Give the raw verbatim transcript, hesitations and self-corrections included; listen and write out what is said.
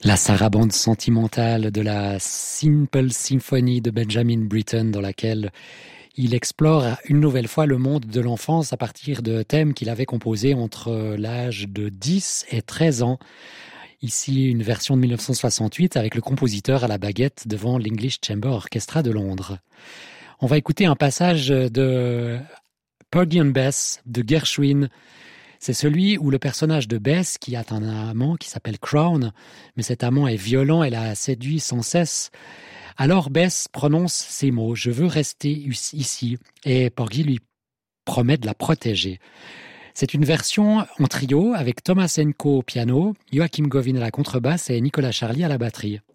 La sarabande sentimentale de la Simple Symphony de Benjamin Britten, dans laquelle il explore une nouvelle fois le monde de l'enfance à partir de thèmes qu'il avait composés entre l'âge de dix et treize ans. Ici, une version de mille neuf cent soixante-huit avec le compositeur à la baguette devant l'English Chamber Orchestra de Londres. On va écouter un passage de Porgy and Bess de Gershwin. C'est celui où le personnage de Bess, qui a un amant qui s'appelle Crown, mais cet amant est violent et la séduit sans cesse. Alors Bess prononce ces mots « Je veux rester ici » et Porgy lui promet de la protéger. C'est une version en trio avec Thomas Enko au piano, Joachim Govin à la contrebasse et Nicolas Charlier à la batterie.